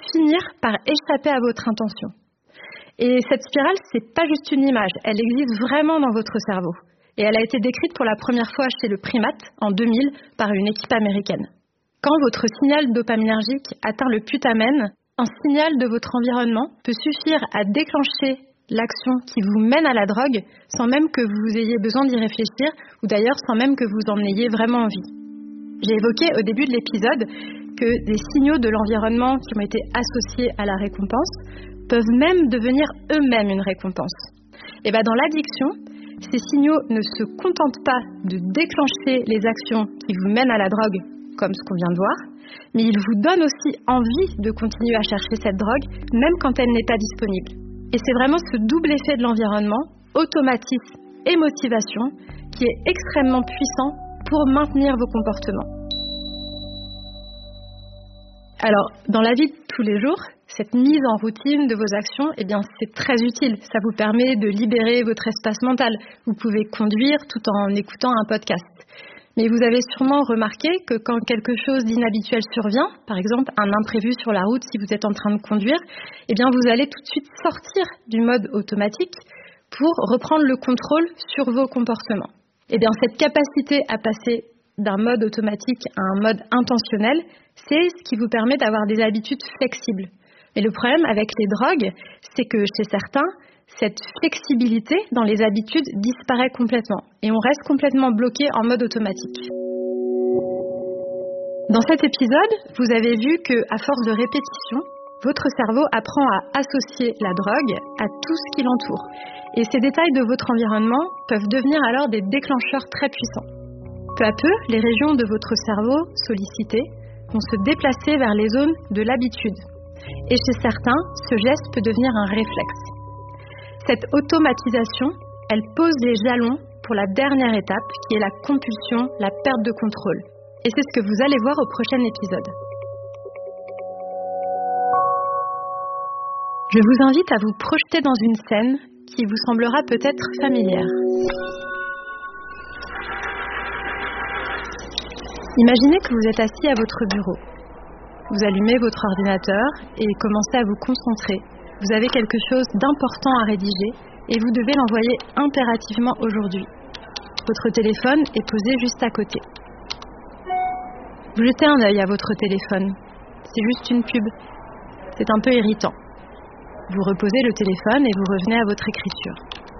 finir par échapper à votre intention. Et cette spirale, c'est pas juste une image, elle existe vraiment dans votre cerveau. Et elle a été décrite pour la première fois chez le primate en 2000 par une équipe américaine. Quand votre signal dopaminergique atteint le putamen, un signal de votre environnement peut suffire à déclencher l'action qui vous mène à la drogue sans même que vous ayez besoin d'y réfléchir ou d'ailleurs sans même que vous en ayez vraiment envie. J'ai évoqué au début de l'épisode que des signaux de l'environnement qui ont été associés à la récompense peuvent même devenir eux-mêmes une récompense. Et dans l'addiction, ces signaux ne se contentent pas de déclencher les actions qui vous mènent à la drogue, comme ce qu'on vient de voir, mais ils vous donnent aussi envie de continuer à chercher cette drogue, même quand elle n'est pas disponible. Et c'est vraiment ce double effet de l'environnement, automatisme et motivation, qui est extrêmement puissant pour maintenir vos comportements. Alors, dans la vie de tous les jours, cette mise en routine de vos actions, c'est très utile. Ça vous permet de libérer votre espace mental. Vous pouvez conduire tout en écoutant un podcast. Mais vous avez sûrement remarqué que quand quelque chose d'inhabituel survient, par exemple un imprévu sur la route si vous êtes en train de conduire, vous allez tout de suite sortir du mode automatique pour reprendre le contrôle sur vos comportements. Cette capacité à passer d'un mode automatique à un mode intentionnel, c'est ce qui vous permet d'avoir des habitudes flexibles. Et le problème avec les drogues, c'est que chez certains, cette flexibilité dans les habitudes disparaît complètement et on reste complètement bloqué en mode automatique. Dans cet épisode, vous avez vu qu'à force de répétition, votre cerveau apprend à associer la drogue à tout ce qui l'entoure. Et ces détails de votre environnement peuvent devenir alors des déclencheurs très puissants. Peu à peu, les régions de votre cerveau sollicitées vont se déplacer vers les zones de l'habitude. Et chez certains, ce geste peut devenir un réflexe. Cette automatisation, elle pose les jalons pour la dernière étape, qui est la compulsion, la perte de contrôle. Et c'est ce que vous allez voir au prochain épisode. Je vous invite à vous projeter dans une scène qui vous semblera peut-être familière. Imaginez que vous êtes assis à votre bureau. Vous allumez votre ordinateur et commencez à vous concentrer. Vous avez quelque chose d'important à rédiger et vous devez l'envoyer impérativement aujourd'hui. Votre téléphone est posé juste à côté. Vous jetez un œil à votre téléphone. C'est juste une pub. C'est un peu irritant. Vous reposez le téléphone et vous revenez à votre écriture.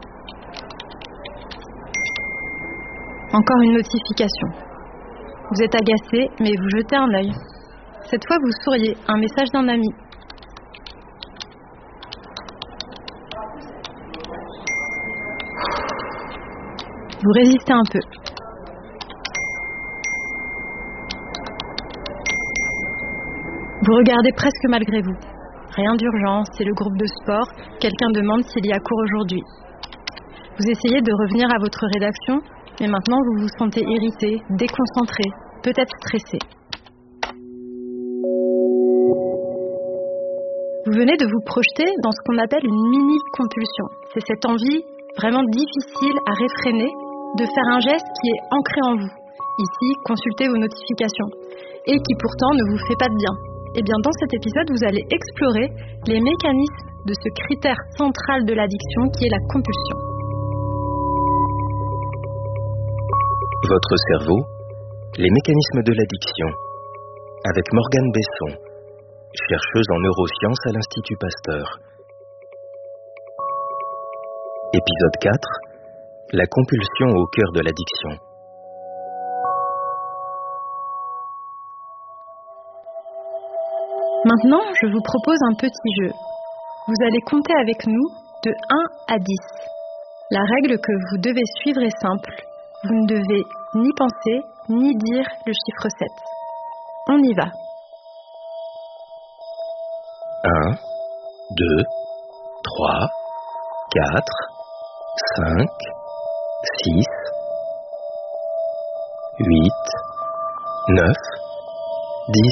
Encore une notification. Vous êtes agacé, mais vous jetez un œil. Cette fois, vous souriez. Un message d'un ami. Vous résistez un peu. Vous regardez presque malgré vous. Rien d'urgent, c'est le groupe de sport. Quelqu'un demande s'il y a cours aujourd'hui. Vous essayez de revenir à votre rédaction, mais maintenant vous vous sentez irrité, déconcentré, peut-être stressé. Vous venez de vous projeter dans ce qu'on appelle une mini-compulsion. C'est cette envie vraiment difficile à réfréner de faire un geste qui est ancré en vous. Ici, consultez vos notifications. Et qui pourtant ne vous fait pas de bien. Dans cet épisode, vous allez explorer les mécanismes de ce critère central de l'addiction qui est la compulsion. Votre cerveau, les mécanismes de l'addiction, avec Morgane Besson, chercheuse en neurosciences à l'Institut Pasteur. Épisode 4, la compulsion au cœur de l'addiction. Maintenant, je vous propose un petit jeu. Vous allez compter avec nous de 1 à 10. La règle que vous devez suivre est simple. Vous ne devez ni penser, ni dire le chiffre 7. On y va. 1, 2, 3, 4, 5, 6, 8, 9, 10.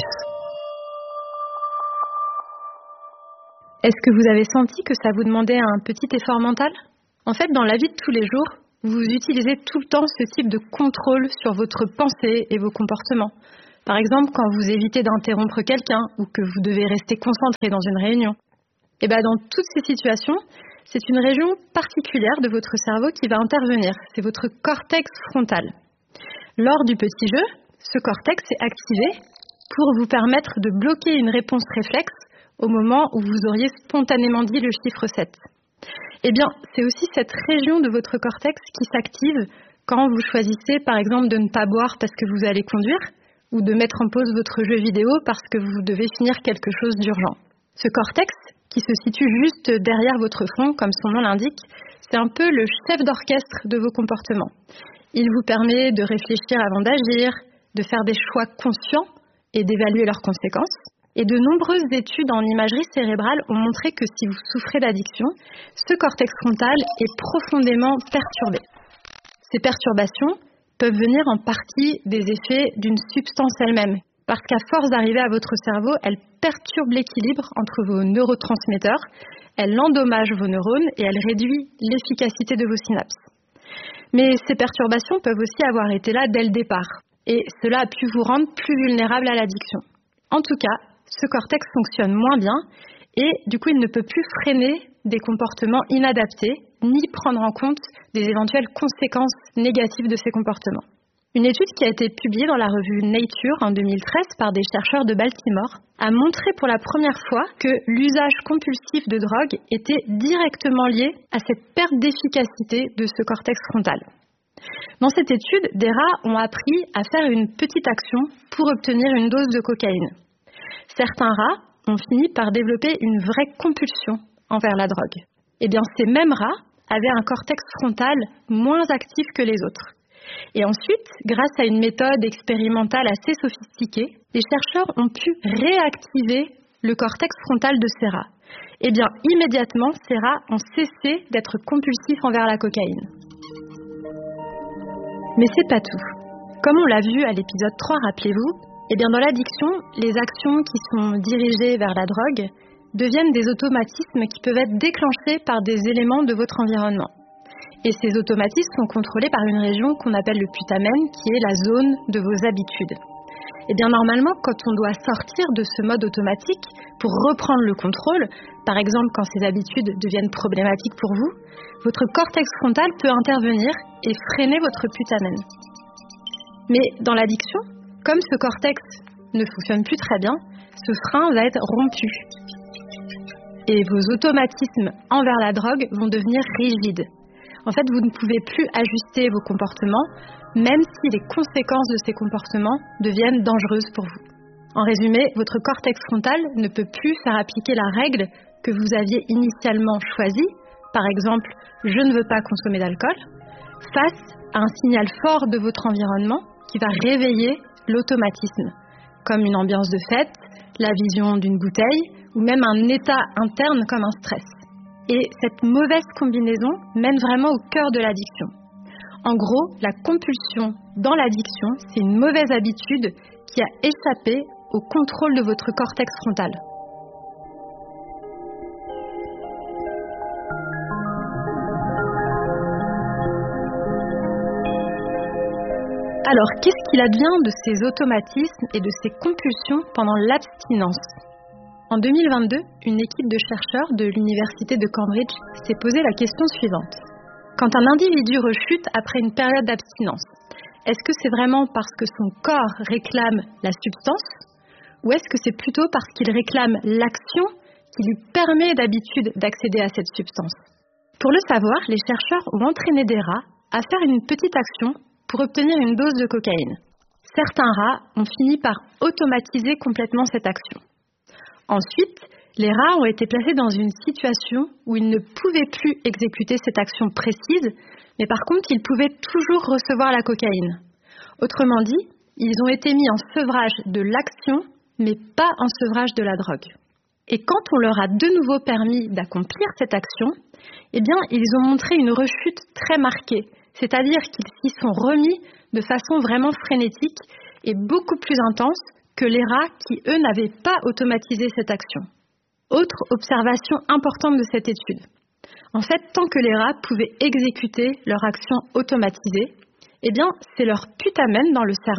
Est-ce que vous avez senti que ça vous demandait un petit effort mental ? En fait, dans la vie de tous les jours, vous utilisez tout le temps ce type de contrôle sur votre pensée et vos comportements. Par exemple, quand vous évitez d'interrompre quelqu'un ou que vous devez rester concentré dans une réunion. Et dans toutes ces situations, c'est une région particulière de votre cerveau qui va intervenir. C'est votre cortex frontal. Lors du petit jeu, ce cortex est activé pour vous permettre de bloquer une réponse réflexe au moment où vous auriez spontanément dit le chiffre 7. C'est aussi cette région de votre cortex qui s'active quand vous choisissez, par exemple, de ne pas boire parce que vous allez conduire ou de mettre en pause votre jeu vidéo parce que vous devez finir quelque chose d'urgent. Ce cortex, qui se situe juste derrière votre front, comme son nom l'indique, c'est un peu le chef d'orchestre de vos comportements. Il vous permet de réfléchir avant d'agir, de faire des choix conscients et d'évaluer leurs conséquences. Et de nombreuses études en imagerie cérébrale ont montré que si vous souffrez d'addiction, ce cortex frontal est profondément perturbé. Ces perturbations peuvent venir en partie des effets d'une substance elle-même, parce qu'à force d'arriver à votre cerveau, elle perturbe l'équilibre entre vos neurotransmetteurs, elle endommage vos neurones et elle réduit l'efficacité de vos synapses. Mais ces perturbations peuvent aussi avoir été là dès le départ, et cela a pu vous rendre plus vulnérable à l'addiction. En tout cas, ce cortex fonctionne moins bien et du coup, il ne peut plus freiner des comportements inadaptés ni prendre en compte des éventuelles conséquences négatives de ces comportements. Une étude qui a été publiée dans la revue Nature en 2013 par des chercheurs de Baltimore a montré pour la première fois que l'usage compulsif de drogue était directement lié à cette perte d'efficacité de ce cortex frontal. Dans cette étude, des rats ont appris à faire une petite action pour obtenir une dose de cocaïne. Certains rats ont fini par développer une vraie compulsion envers la drogue. Ces mêmes rats avaient un cortex frontal moins actif que les autres. Et ensuite, grâce à une méthode expérimentale assez sophistiquée, les chercheurs ont pu réactiver le cortex frontal de ces rats. Immédiatement, ces rats ont cessé d'être compulsifs envers la cocaïne. Mais c'est pas tout. Comme on l'a vu à l'épisode 3, rappelez-vous, dans l'addiction, les actions qui sont dirigées vers la drogue deviennent des automatismes qui peuvent être déclenchés par des éléments de votre environnement. Et ces automatismes sont contrôlés par une région qu'on appelle le putamen, qui est la zone de vos habitudes. Normalement, quand on doit sortir de ce mode automatique pour reprendre le contrôle, par exemple quand ces habitudes deviennent problématiques pour vous, votre cortex frontal peut intervenir et freiner votre putamen. Mais dans l'addiction, comme ce cortex ne fonctionne plus très bien, ce frein va être rompu. Et vos automatismes envers la drogue vont devenir rigides. En fait, vous ne pouvez plus ajuster vos comportements, même si les conséquences de ces comportements deviennent dangereuses pour vous. En résumé, votre cortex frontal ne peut plus faire appliquer la règle que vous aviez initialement choisie, par exemple, je ne veux pas consommer d'alcool, face à un signal fort de votre environnement qui va réveiller l'automatisme, comme une ambiance de fête, la vision d'une bouteille ou même un état interne comme un stress. Et cette mauvaise combinaison mène vraiment au cœur de l'addiction. En gros, la compulsion dans l'addiction, c'est une mauvaise habitude qui a échappé au contrôle de votre cortex frontal. Alors, qu'est-ce qu'il advient de ces automatismes et de ces compulsions pendant l'abstinence ? En 2022, une équipe de chercheurs de l'université de Cambridge s'est posé la question suivante. Quand un individu rechute après une période d'abstinence, est-ce que c'est vraiment parce que son corps réclame la substance ou est-ce que c'est plutôt parce qu'il réclame l'action qui lui permet d'habitude d'accéder à cette substance ? Pour le savoir, les chercheurs ont entraîné des rats à faire une petite action pour obtenir une dose de cocaïne. Certains rats ont fini par automatiser complètement cette action. Ensuite, les rats ont été placés dans une situation où ils ne pouvaient plus exécuter cette action précise, mais par contre, ils pouvaient toujours recevoir la cocaïne. Autrement dit, ils ont été mis en sevrage de l'action, mais pas en sevrage de la drogue. Et quand on leur a de nouveau permis d'accomplir cette action, ils ont montré une rechute très marquée, c'est-à-dire qu'ils s'y sont remis de façon vraiment frénétique et beaucoup plus intense que les rats qui, eux, n'avaient pas automatisé cette action. Autre observation importante de cette étude. En fait, tant que les rats pouvaient exécuter leur action automatisée, c'est leur putamen dans le cerveau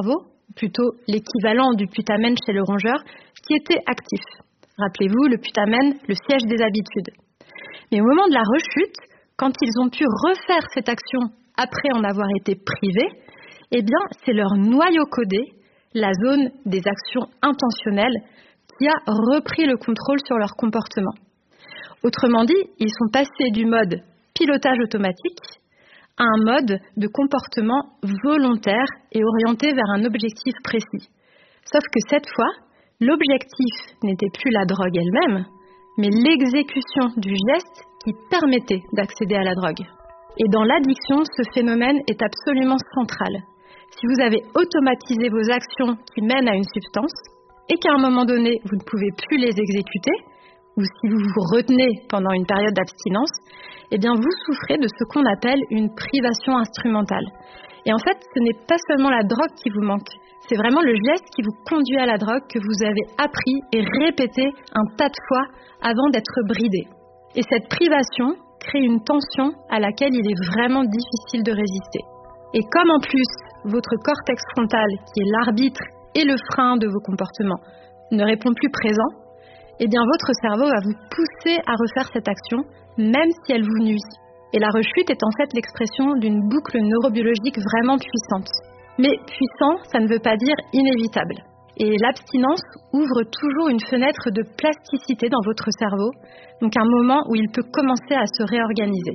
plutôt l'équivalent du putamène chez le rongeur, qui était actif. Rappelez-vous, le putamène, le siège des habitudes. Mais au moment de la rechute, quand ils ont pu refaire cette action après en avoir été privés, eh bien, c'est leur noyau codé, la zone des actions intentionnelles, qui a repris le contrôle sur leur comportement. Autrement dit, ils sont passés du mode pilotage automatique à un mode de comportement volontaire et orienté vers un objectif précis. Sauf que cette fois, l'objectif n'était plus la drogue elle-même, mais l'exécution du geste qui permettait d'accéder à la drogue. Et dans l'addiction, ce phénomène est absolument central. Si vous avez automatisé vos actions qui mènent à une substance et qu'à un moment donné, vous ne pouvez plus les exécuter, ou si vous vous retenez pendant une période d'abstinence, eh bien vous souffrez de ce qu'on appelle une privation instrumentale. Et en fait, ce n'est pas seulement la drogue qui vous manque, c'est vraiment le geste qui vous conduit à la drogue que vous avez appris et répété un tas de fois avant d'être bridé. Et cette privation crée une tension à laquelle il est vraiment difficile de résister. Et comme en plus, votre cortex frontal, qui est l'arbitre et le frein de vos comportements, ne répond plus présent, eh bien votre cerveau va vous pousser à refaire cette action, même si elle vous nuit. Et la rechute est en fait l'expression d'une boucle neurobiologique vraiment puissante. Mais puissant, ça ne veut pas dire inévitable. Et l'abstinence ouvre toujours une fenêtre de plasticité dans votre cerveau, donc un moment où il peut commencer à se réorganiser.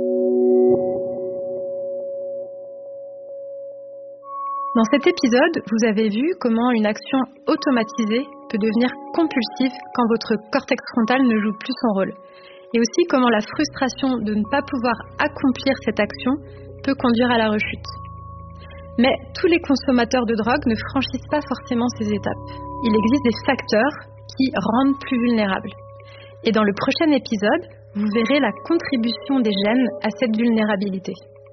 Dans cet épisode, vous avez vu comment une action automatisée peut devenir compulsive quand votre cortex frontal ne joue plus son rôle. Et aussi comment la frustration de ne pas pouvoir accomplir cette action peut conduire à la rechute. Mais tous les consommateurs de drogue ne franchissent pas forcément ces étapes. Il existe des facteurs qui rendent plus vulnérables. Et dans le prochain épisode, vous verrez la contribution des gènes à cette vulnérabilité.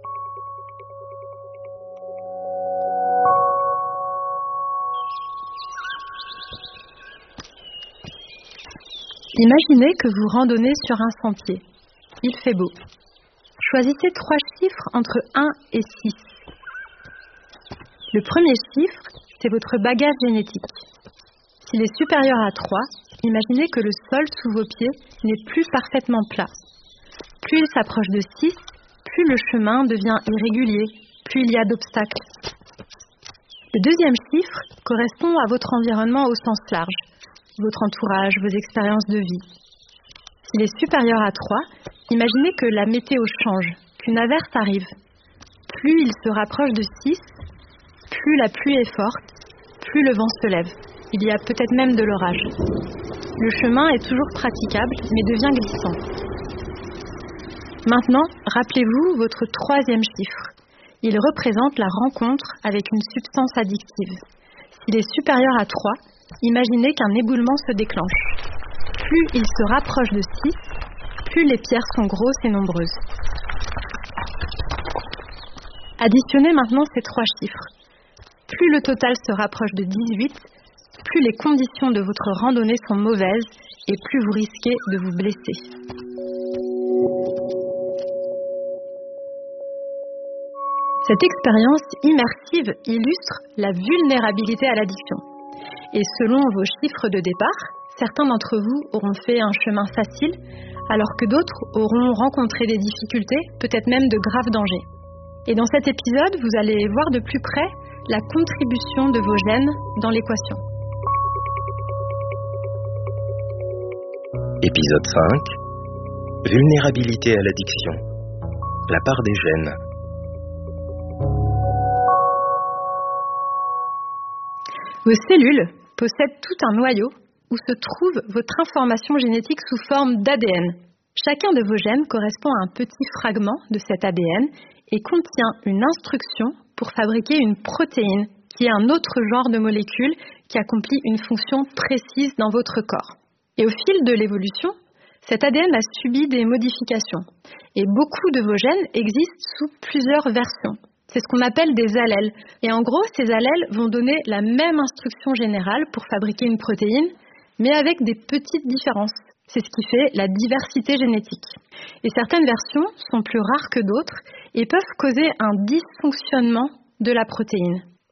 Imaginez que vous randonnez sur un sentier. Il fait beau. Choisissez 3 chiffres entre 1 et 6. Le premier chiffre, c'est votre bagage génétique. S'il est supérieur à 3, imaginez que le sol sous vos pieds n'est plus parfaitement plat. Plus il s'approche de 6, plus le chemin devient irrégulier, plus il y a d'obstacles. Le deuxième chiffre correspond à votre environnement au sens large, votre entourage, vos expériences de vie. S'il est supérieur à 3, imaginez que la météo change, qu'une averse arrive. Plus il se rapproche de 6, plus la pluie est forte, plus le vent se lève. Il y a peut-être même de l'orage. Le chemin est toujours praticable, mais devient glissant. Maintenant, rappelez-vous votre troisième chiffre. Il représente la rencontre avec une substance addictive. S'il est supérieur à 3, imaginez qu'un éboulement se déclenche. Plus il se rapproche de 6, plus les pierres sont grosses et nombreuses. Additionnez maintenant ces 3 chiffres. Plus le total se rapproche de 18, plus les conditions de votre randonnée sont mauvaises et plus vous risquez de vous blesser. Cette expérience immersive illustre la vulnérabilité à l'addiction. Et selon vos chiffres de départ, certains d'entre vous auront fait un chemin facile, alors que d'autres auront rencontré des difficultés, peut-être même de graves dangers. Et dans cet épisode, vous allez voir de plus près la contribution de vos gènes dans l'équation. Épisode 5. Vulnérabilité à l'addiction. La part des gènes. Vos cellules possèdent tout un noyau où se trouve votre information génétique sous forme d'ADN. Chacun de vos gènes correspond à un petit fragment de cet ADN et contient une instruction pour fabriquer une protéine qui est un autre genre de molécule qui accomplit une fonction précise dans votre corps. Et au fil de l'évolution, cet ADN a subi des modifications. Et beaucoup de vos gènes existent sous plusieurs versions. C'est ce qu'on appelle des allèles. Et en gros, ces allèles vont donner la même instruction générale pour fabriquer une protéine, mais avec des petites différences. C'est ce qui fait la diversité génétique. Et certaines versions sont plus rares que d'autres et peuvent causer un dysfonctionnement de la protéine.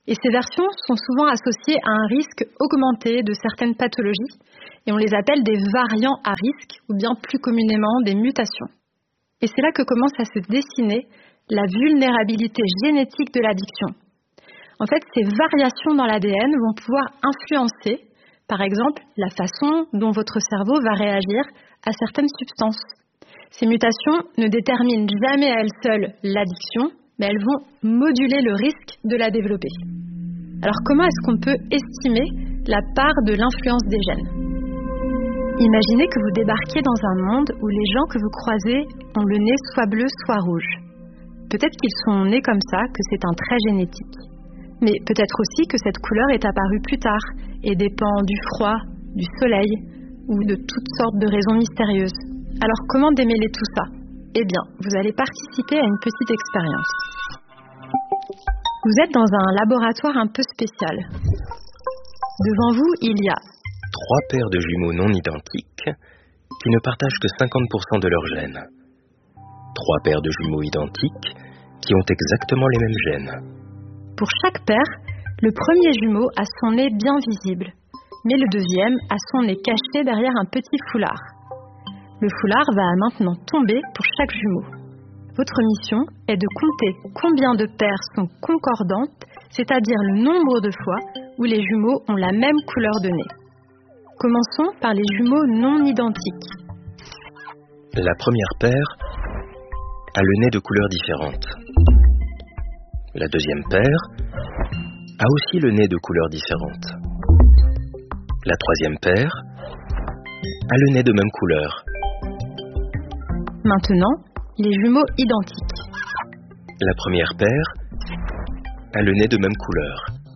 Et ces versions sont souvent associées à un risque augmenté de certaines pathologies et on les appelle des variants à risque ou bien plus communément des mutations. Et c'est là que commence à se dessiner la vulnérabilité génétique de l'addiction. En fait, ces variations dans l'ADN vont pouvoir influencer, par exemple, la façon dont votre cerveau va réagir à certaines substances. Ces mutations ne déterminent jamais à elles seules l'addiction, mais elles vont moduler le risque de la développer. Alors comment est-ce qu'on peut estimer la part de l'influence des gènes ? Imaginez que vous débarquez dans un monde où les gens que vous croisez ont le nez soit bleu, soit rouge. Peut-être qu'ils sont nés comme ça, que c'est un trait génétique. Mais peut-être aussi que cette couleur est apparue plus tard et dépend du froid, du soleil ou de toutes sortes de raisons mystérieuses. Alors comment démêler tout ça ? Eh bien, vous allez participer à une petite expérience. Vous êtes dans un laboratoire un peu spécial. Devant vous, il y a 3 paires de jumeaux non identiques qui ne partagent que 50% de leurs gènes. 3 paires de jumeaux identiques qui ont exactement les mêmes gènes. Pour chaque paire, le premier jumeau a son nez bien visible, mais le deuxième a son nez caché derrière un petit foulard. Le foulard va maintenant tomber pour chaque jumeau. Votre mission est de compter combien de paires sont concordantes, c'est-à-dire le nombre de fois où les jumeaux ont la même couleur de nez. Commençons par les jumeaux non identiques. La première paire a le nez de couleurs différentes. La deuxième paire a aussi le nez de couleurs différentes. La troisième paire a le nez de même couleur. Maintenant, les jumeaux identiques. La première paire a le nez de même couleur.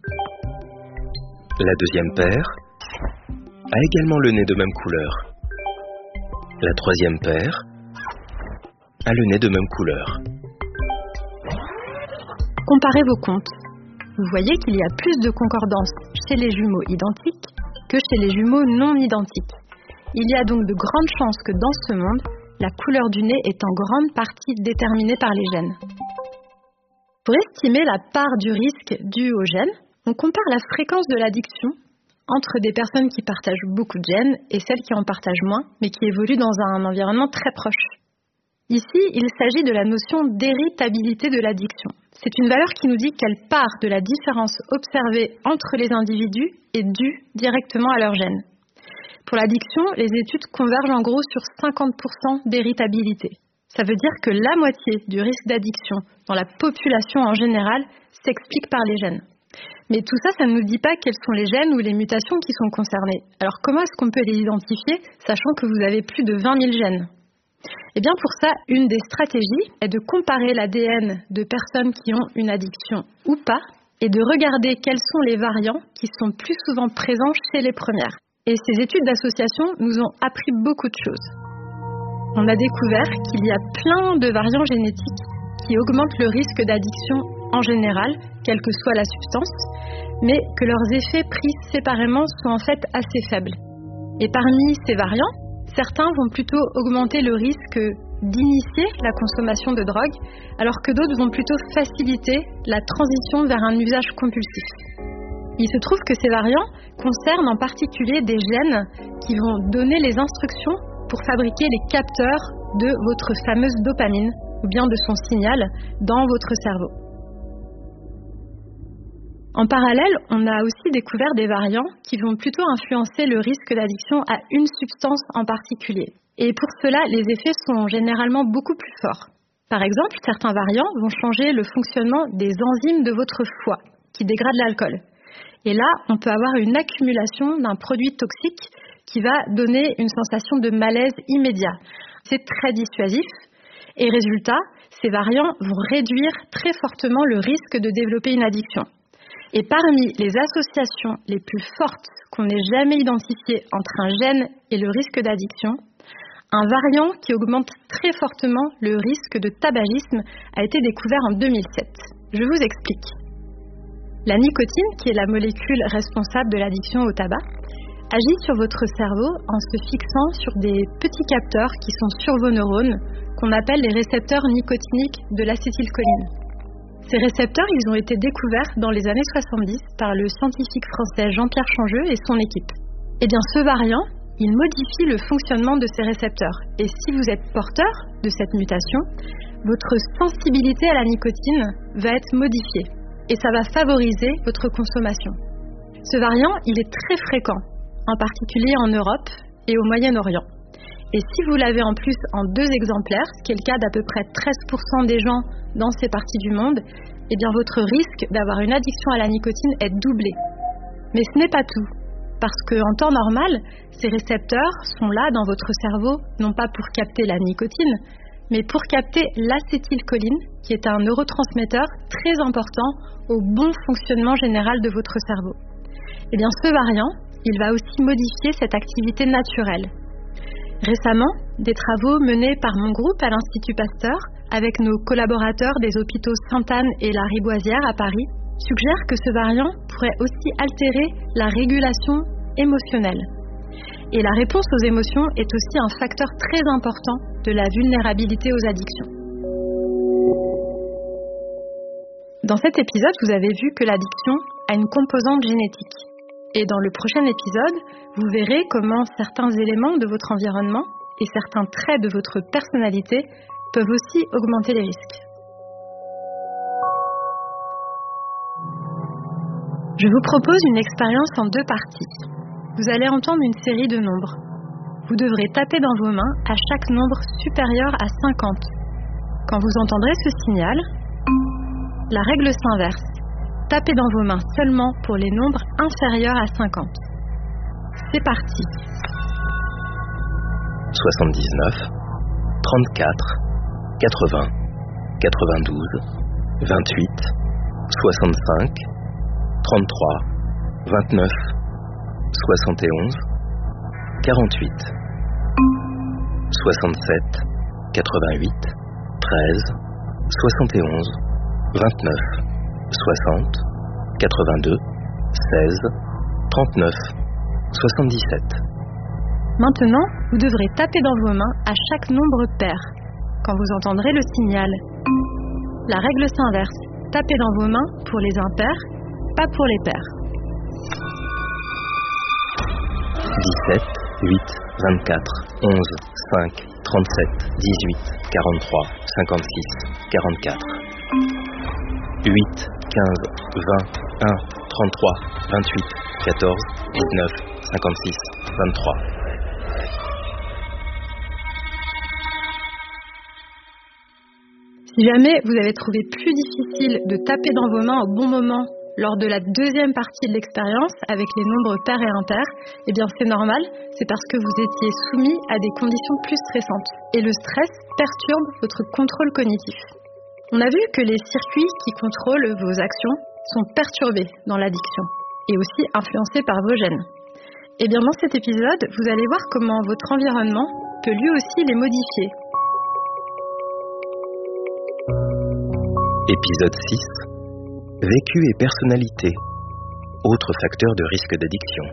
La deuxième paire a également le nez de même couleur. La troisième paire a le nez de même couleur. Comparez vos comptes. Vous voyez qu'il y a plus de concordance chez les jumeaux identiques que chez les jumeaux non identiques. Il y a donc de grandes chances que dans ce monde, la couleur du nez est en grande partie déterminée par les gènes. Pour estimer la part du risque dû aux gènes, on compare la fréquence de l'addiction entre des personnes qui partagent beaucoup de gènes et celles qui en partagent moins, mais qui évoluent dans un environnement très proche. Ici, il s'agit de la notion d'héritabilité de l'addiction. C'est une valeur qui nous dit quelle part de la différence observée entre les individus est due directement à leurs gènes. Pour l'addiction, les études convergent en gros sur 50% d'héritabilité. Ça veut dire que la moitié du risque d'addiction dans la population en général s'explique par les gènes. Mais tout ça, ça ne nous dit pas quels sont les gènes ou les mutations qui sont concernées. Alors comment est-ce qu'on peut les identifier, sachant que vous avez plus de 20 000 gènes ? Eh bien pour ça, une des stratégies est de comparer l'ADN de personnes qui ont une addiction ou pas et de regarder quels sont les variants qui sont plus souvent présents chez les premières. Et ces études d'association nous ont appris beaucoup de choses. On a découvert qu'il y a plein de variants génétiques qui augmentent le risque d'addiction en général, quelle que soit la substance, mais que leurs effets pris séparément sont en fait assez faibles. Et parmi ces variants, certains vont plutôt augmenter le risque d'initier la consommation de drogue, alors que d'autres vont plutôt faciliter la transition vers un usage compulsif. Il se trouve que ces variants concernent en particulier des gènes qui vont donner les instructions pour fabriquer les capteurs de votre fameuse dopamine, ou bien de son signal, dans votre cerveau. En parallèle, on a aussi découvert des variants qui vont plutôt influencer le risque d'addiction à une substance en particulier. Et pour cela, les effets sont généralement beaucoup plus forts. Par exemple, certains variants vont changer le fonctionnement des enzymes de votre foie, qui dégradent l'alcool. Et là, on peut avoir une accumulation d'un produit toxique qui va donner une sensation de malaise immédiat. C'est très dissuasif. Et résultat, ces variants vont réduire très fortement le risque de développer une addiction. Et parmi les associations les plus fortes qu'on ait jamais identifiées entre un gène et le risque d'addiction, un variant qui augmente très fortement le risque de tabagisme a été découvert en 2007. Je vous explique. La nicotine, qui est la molécule responsable de l'addiction au tabac, agit sur votre cerveau en se fixant sur des petits capteurs qui sont sur vos neurones, qu'on appelle les récepteurs nicotiniques de l'acétylcholine. Ces récepteurs, ils ont été découverts dans les années 70 par le scientifique français Jean-Pierre Changeux et son équipe. Eh bien, ce variant, il modifie le fonctionnement de ces récepteurs. Et si vous êtes porteur de cette mutation, votre sensibilité à la nicotine va être modifiée et ça va favoriser votre consommation. Ce variant, il est très fréquent, en particulier en Europe et au Moyen-Orient. Et si vous l'avez en plus en 2 exemplaires, ce qui est le cas d'à peu près 13% des gens dans ces parties du monde, eh bien votre risque d'avoir une addiction à la nicotine est doublé. Mais ce n'est pas tout, parce qu'en temps normal, ces récepteurs sont là dans votre cerveau, non pas pour capter la nicotine, mais pour capter l'acétylcholine, qui est un neurotransmetteur très important au bon fonctionnement général de votre cerveau. Eh bien ce variant, il va aussi modifier cette activité naturelle. Récemment, des travaux menés par mon groupe à l'Institut Pasteur, avec nos collaborateurs des hôpitaux Sainte-Anne et la Riboisière à Paris, suggèrent que ce variant pourrait aussi altérer la régulation émotionnelle. Et la réponse aux émotions est aussi un facteur très important de la vulnérabilité aux addictions. Dans cet épisode, vous avez vu que l'addiction a une composante génétique. Et dans le prochain épisode, vous verrez comment certains éléments de votre environnement et certains traits de votre personnalité peuvent aussi augmenter les risques. Je vous propose une expérience en 2 parties. Vous allez entendre une série de nombres. Vous devrez taper dans vos mains à chaque nombre supérieur à 50. Quand vous entendrez ce signal, la règle s'inverse. Tapez dans vos mains seulement pour les nombres inférieurs à 50. C'est parti. 79, 34, 80, 92, 28, 65, 33, 29, 71, 48, 67, 88, 13, 71, 29, 60, 82, 16, 39, 77. Maintenant, vous devrez taper dans vos mains à chaque nombre pair. Quand vous entendrez le signal, la règle s'inverse. Tapez dans vos mains pour les impairs, pas pour les pairs. 17, 8, 24, 11, 5, 37, 18, 43, 56, 44. 8, 15, 20, 1, 33, 28, 14, 19, 56, 23. Si jamais vous avez trouvé plus difficile de taper dans vos mains au bon moment lors de la 2e partie de l'expérience avec les nombres pairs et impairs, eh bien c'est normal, c'est parce que vous étiez soumis à des conditions plus stressantes. Et le stress perturbe votre contrôle cognitif. On a vu que les circuits qui contrôlent vos actions sont perturbés dans l'addiction et aussi influencés par vos gènes. Et bien dans cet épisode, vous allez voir comment votre environnement peut lui aussi les modifier. Épisode 6. Vécu et personnalité. Autre facteur de risque d'addiction.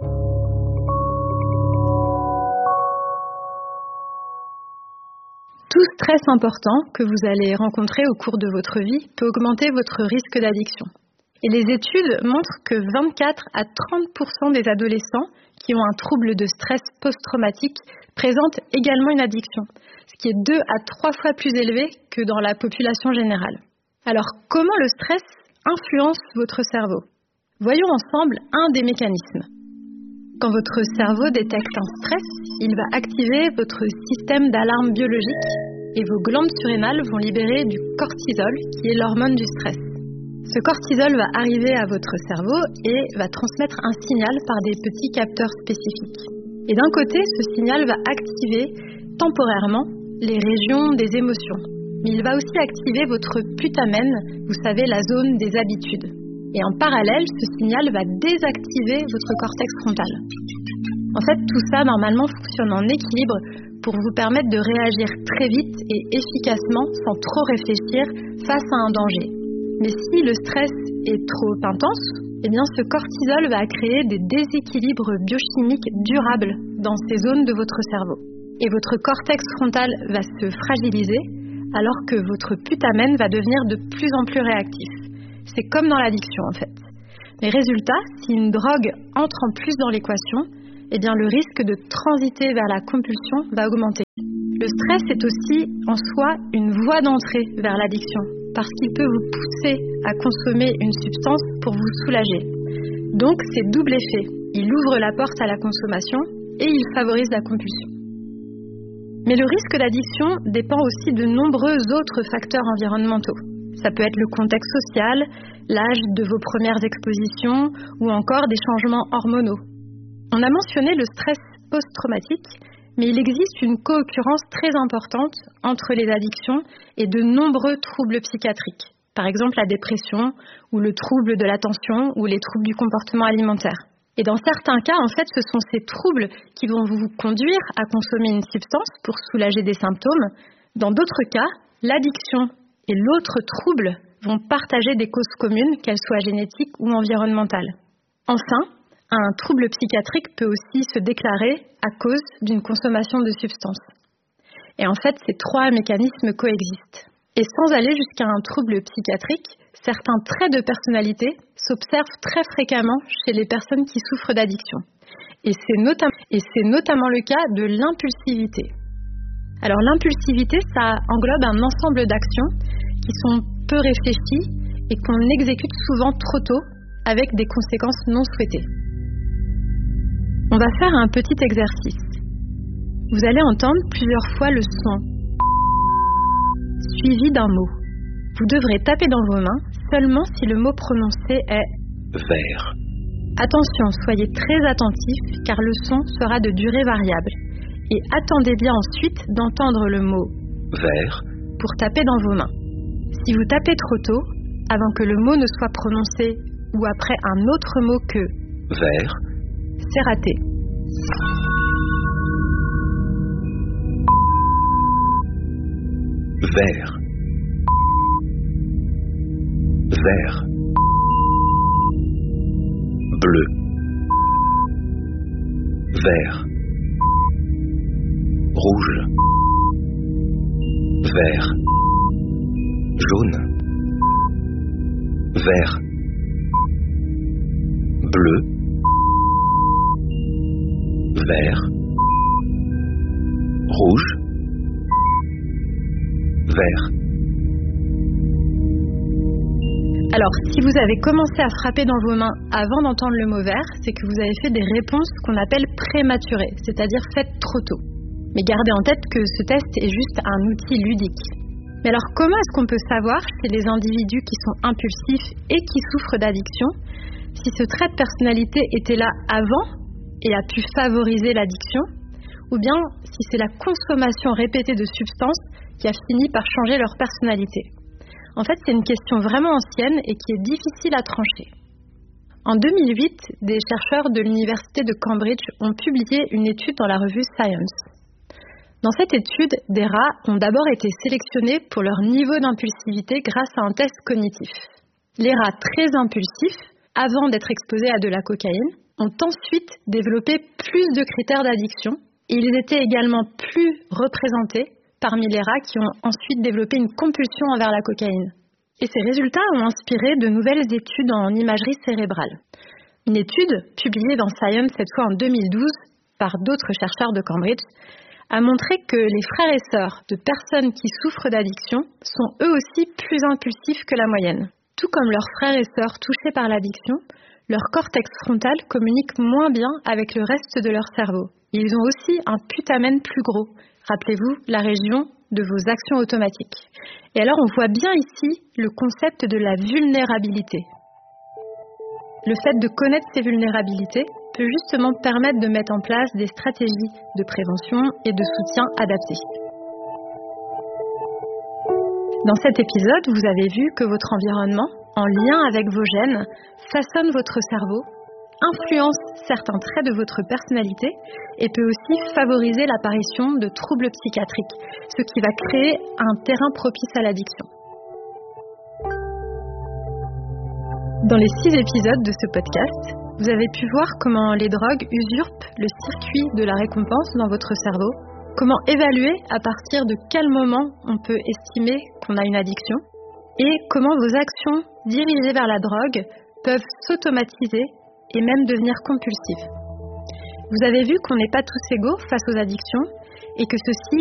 Tout stress important que vous allez rencontrer au cours de votre vie peut augmenter votre risque d'addiction. Et les études montrent que 24 à 30% des adolescents qui ont un trouble de stress post-traumatique présentent également une addiction, ce qui est 2 à 3 fois plus élevé que dans la population générale. Alors, comment le stress influence votre cerveau? Voyons ensemble un des mécanismes. Quand votre cerveau détecte un stress, il va activer votre système d'alarme biologique et vos glandes surrénales vont libérer du cortisol, qui est l'hormone du stress. Ce cortisol va arriver à votre cerveau et va transmettre un signal par des petits capteurs spécifiques. Et d'un côté, ce signal va activer temporairement les régions des émotions. Mais il va aussi activer votre putamen, vous savez, la zone des habitudes. Et en parallèle, ce signal va désactiver votre cortex frontal. En fait, tout ça, normalement, fonctionne en équilibre pour vous permettre de réagir très vite et efficacement sans trop réfléchir face à un danger. Mais si le stress est trop intense, eh bien, ce cortisol va créer des déséquilibres biochimiques durables dans ces zones de votre cerveau. Et votre cortex frontal va se fragiliser, alors que votre putamen va devenir de plus en plus réactif. c'est comme dans l'addiction en fait. Mais résultat, si une drogue entre en plus dans l'équation, eh bien le risque de transiter vers la compulsion va augmenter. Le stress est aussi en soi une voie d'entrée vers l'addiction, parce qu'il peut vous pousser à consommer une substance pour vous soulager. Donc c'est double effet. Il ouvre la porte à la consommation et il favorise la compulsion. Mais le risque d'addiction dépend aussi de nombreux autres facteurs environnementaux. Ça peut être le contexte social, l'âge de vos premières expositions ou encore des changements hormonaux. On a mentionné le stress post-traumatique, mais il existe une co-occurrence très importante entre les addictions et de nombreux troubles psychiatriques. Par exemple la dépression ou le trouble de l'attention ou les troubles du comportement alimentaire. Et dans certains cas, en fait, ce sont ces troubles qui vont vous conduire à consommer une substance pour soulager des symptômes. Dans d'autres cas, l'addiction et l'autre trouble vont partager des causes communes, qu'elles soient génétiques ou environnementales. Enfin, un trouble psychiatrique peut aussi se déclarer à cause d'une consommation de substances. Et en fait, ces trois mécanismes coexistent. Et sans aller jusqu'à un trouble psychiatrique, certains traits de personnalité s'observent très fréquemment chez les personnes qui souffrent d'addiction. Et c'est notamment le cas de l'impulsivité. Alors l'impulsivité, ça englobe un ensemble d'actions qui sont peu réfléchies et qu'on exécute souvent trop tôt avec des conséquences non souhaitées. On va faire un petit exercice. Vous allez entendre plusieurs fois le son suivi d'un mot. Vous devrez taper dans vos mains seulement si le mot prononcé est vert. Attention, soyez très attentifs car le son sera de durée variable. Et attendez bien ensuite d'entendre le mot vert pour taper dans vos mains. Si vous tapez trop tôt, avant que le mot ne soit prononcé ou après un autre mot que vert, c'est raté. Vert. Vert. Bleu. Vert. Rouge. Vert. Jaune. Vert. Bleu. Vert. Rouge. Vert. Alors, si vous avez commencé à frapper dans vos mains avant d'entendre le mot vert, c'est que vous avez fait des réponses qu'on appelle prématurées, c'est-à-dire faites trop tôt. Mais gardez en tête que ce test est juste un outil ludique. Mais alors, comment est-ce qu'on peut savoir chez les individus qui sont impulsifs et qui souffrent d'addiction si ce trait de personnalité était là avant et a pu favoriser l'addiction, ou bien si c'est la consommation répétée de substances qui a fini par changer leur personnalité? En fait, c'est une question vraiment ancienne et qui est difficile à trancher. En 2008, des chercheurs de l'université de Cambridge ont publié une étude dans la revue Science. Dans cette étude, des rats ont d'abord été sélectionnés pour leur niveau d'impulsivité grâce à un test cognitif. Les rats très impulsifs, avant d'être exposés à de la cocaïne, ont ensuite développé plus de critères d'addiction et ils étaient également plus représentés parmi les rats qui ont ensuite développé une compulsion envers la cocaïne. Et ces résultats ont inspiré de nouvelles études en imagerie cérébrale. Une étude, publiée dans Science cette fois en 2012 par d'autres chercheurs de Cambridge, a montré que les frères et sœurs de personnes qui souffrent d'addiction sont eux aussi plus impulsifs que la moyenne. Tout comme leurs frères et sœurs touchés par l'addiction, leur cortex frontal communique moins bien avec le reste de leur cerveau. Ils ont aussi un putamen plus gros. Rappelez-vous, la région de vos actions automatiques. Et alors, on voit bien ici le concept de la vulnérabilité. Le fait de connaître ces vulnérabilités peut justement permettre de mettre en place des stratégies de prévention et de soutien adaptées. Dans cet épisode, vous avez vu que votre environnement, en lien avec vos gènes, façonne votre cerveau, influence certains traits de votre personnalité et peut aussi favoriser l'apparition de troubles psychiatriques, ce qui va créer un terrain propice à l'addiction. Dans les 6 épisodes de ce podcast, vous avez pu voir comment les drogues usurpent le circuit de la récompense dans votre cerveau, comment évaluer à partir de quel moment on peut estimer qu'on a une addiction, et comment vos actions dirigées vers la drogue peuvent s'automatiser et même devenir compulsives. Vous avez vu qu'on n'est pas tous égaux face aux addictions et que ceci